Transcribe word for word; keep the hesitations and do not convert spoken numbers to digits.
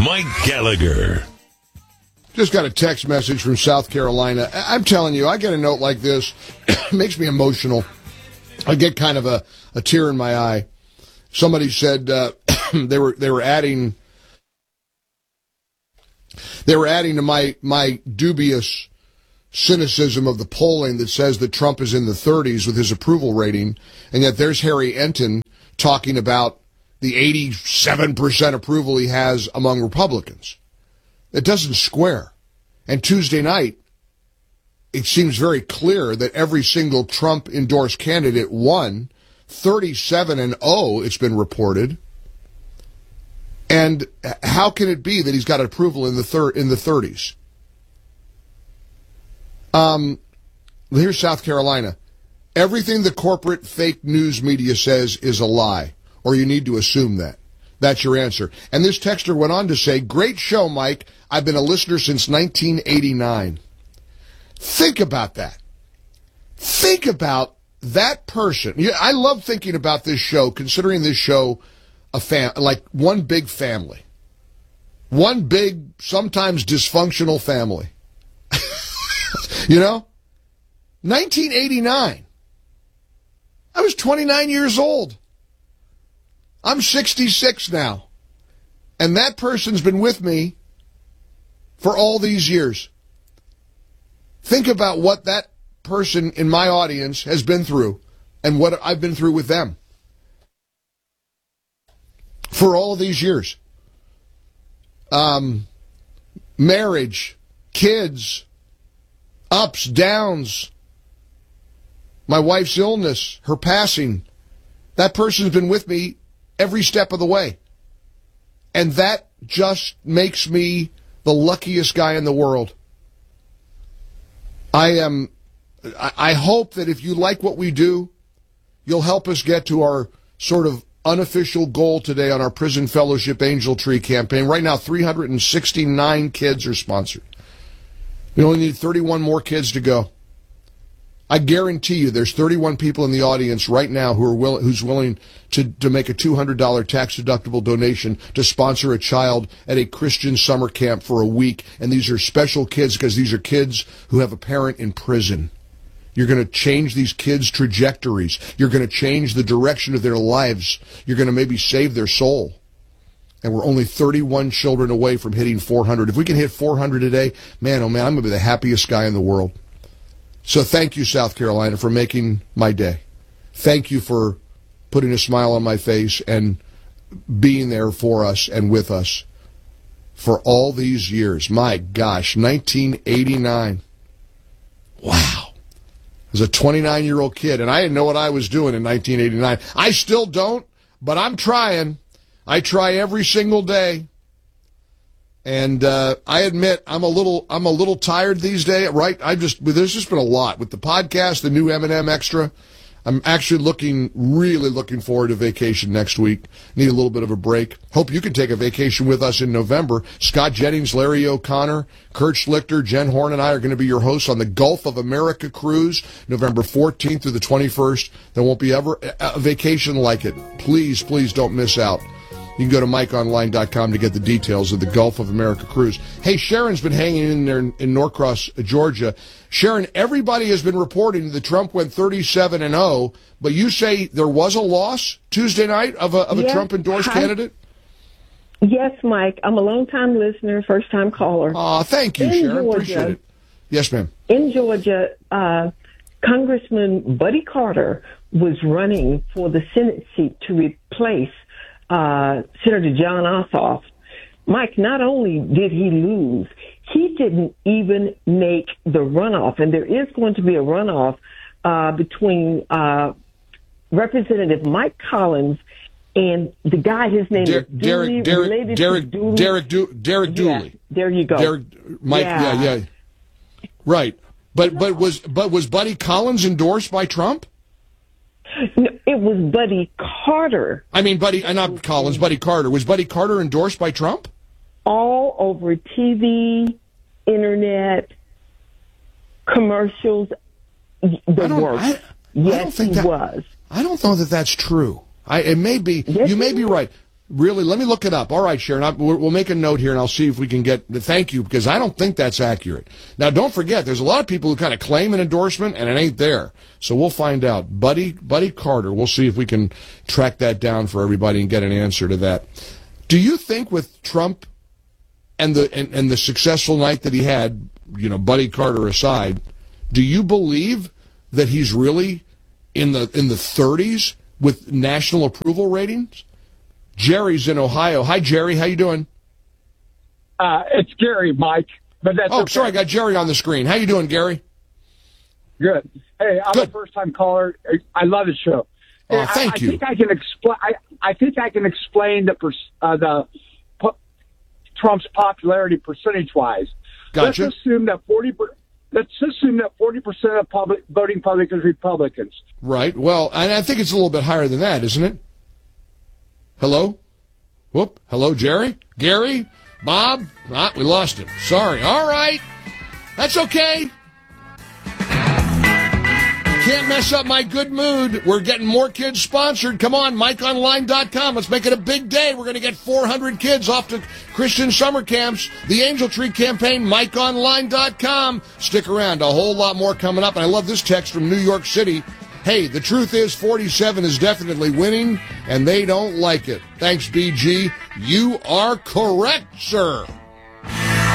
Mike Gallagher. Just got a text message from South Carolina. I'm telling you, I get a note like this. It makes me emotional. I get kind of a, a tear in my eye. Somebody said uh, they were they were adding they were adding to my my dubious cynicism of the polling that says that Trump is in the thirties with his approval rating, and yet there's Harry Enton talking about the eighty-seven percent approval he has among Republicans. It doesn't square. And Tuesday night, it seems very clear that every single Trump-endorsed candidate won, thirty-seven and oh, it's been reported. And how can it be that he's got approval in the thir- in the thirties? Um, here's South Carolina. Everything the corporate fake news media says is a lie, or you need to assume that. That's your answer. And this texter went on to say, great show, Mike. I've been a listener since nineteen eighty-nine. Think about that. Think about that person. I love thinking about this show, considering this show a fam- like one big family. One big, sometimes dysfunctional family. You know? nineteen eighty-nine. I was twenty-nine years old. I'm sixty-six now. And that person's been with me for all these years. Think about what that person in my audience has been through and what I've been through with them for all these years. Um, marriage, kids, ups, downs, my wife's illness, her passing. That person's been with me every step of the way. And that just makes me the luckiest guy in the world. I am, I hope that if you like what we do, you'll help us get to our sort of unofficial goal today on our Prison Fellowship Angel Tree campaign. Right now, three hundred sixty-nine kids are sponsored. We only need thirty-one more kids to go. I guarantee you there's thirty-one people in the audience right now who are will, who's willing to, to make a two hundred dollars tax-deductible donation to sponsor a child at a Christian summer camp for a week. And these are special kids because these are kids who have a parent in prison. You're going to change these kids' trajectories. You're going to change the direction of their lives. You're going to maybe save their soul. And we're only thirty-one children away from hitting four hundred. If we can hit four hundred today, man, oh man, I'm going to be the happiest guy in the world. So thank you, South Carolina, for making my day. Thank you for putting a smile on my face and being there for us and with us for all these years. My gosh, nineteen eighty-nine. Wow. As a twenty-nine-year-old kid, and I didn't know what I was doing in nineteen eighty-nine. I still don't, but I'm trying. I try every single day. And uh, I admit I'm a little I'm a little tired these days, right? I just there's just been a lot with the podcast, the new M and M Extra. I'm actually looking really looking forward to vacation next week. Need a little bit of a break. Hope you can take a vacation with us in November. Scott Jennings, Larry O'Connor, Kurt Schlichter, Jen Horn, and I are going to be your hosts on the Gulf of America cruise, November fourteenth through the twenty-first. There won't be ever a vacation like it. Please, please don't miss out. You can go to mike online dot com to get the details of the Gulf of America cruise. Hey, Sharon's been hanging in there in, in Norcross, Georgia. Sharon, everybody has been reporting that Trump went thirty-seven and oh, but you say there was a loss Tuesday night of a, of a yes, Trump-endorsed I, candidate? Yes, Mike. I'm a long-time listener, first-time caller. Aw, thank you, in Sharon. Georgia, Appreciate it. Yes, ma'am. In Georgia, uh, Congressman Buddy Carter was running for the Senate seat to replace Uh, Senator John Ossoff. Mike, not only did he lose, he didn't even make the runoff. And there is going to be a runoff uh, between uh, Representative Mike Collins and the guy, his name Der- is Dooley, Derek, Derek, related Derek, to Dooley. Derek, du- Derek Dooley. Yeah, there you go. Derek, Mike, yeah, yeah. yeah. Right. But, but was, but was Buddy Collins endorsed by Trump? No, it was Buddy Carter. I mean, Buddy, uh, not Collins, Buddy Carter. Was Buddy Carter endorsed by Trump? All over T V, internet, commercials, the work. I, I yes, don't think he that, was. I don't know that that's true. I, it may be. Yes, you may be right. Really? Let me look it up. All right, Sharon, I, we'll, we'll make a note here, and I'll see if we can get the thank you, because I don't think that's accurate. Now, don't forget, there's a lot of people who kind of claim an endorsement, and it ain't there. So we'll find out. Buddy, Buddy Carter, we'll see if we can track that down for everybody and get an answer to that. Do you think with Trump and the and, and the successful night that he had, you know, Buddy Carter aside, do you believe that he's really in the in the thirties with national approval ratings? Jerry's in Ohio. Hi, Jerry. How you doing? Uh, it's Gary, Mike. But that's oh, okay. sorry, I got Jerry on the screen. How you doing, Gary? Good. Hey, I'm Good. a first-time caller. I love the show. Oh, Hey, thank I, you. I think I can explain. I, I think I can explain the pers- uh, the pu- Trump's popularity percentage-wise. Gotcha. Let's assume that forty. Per- let's assume that forty percent of public voting public is Republicans. Right. Well, and I think it's a little bit higher than that, isn't it? Hello? Whoop. Hello, Jerry? Gary? Bob? Ah, we lost him. Sorry. All right. That's okay. Can't mess up my good mood. We're getting more kids sponsored. Come on, Mike Online dot com. Let's make it a big day. We're going to get four hundred kids off to Christian summer camps. The Angel Tree campaign, Mike Online dot com. Stick around. A whole lot more coming up. And I love this text from New York City. Hey, the truth is forty-seven is definitely winning, and they don't like it. Thanks, B G. You are correct, sir.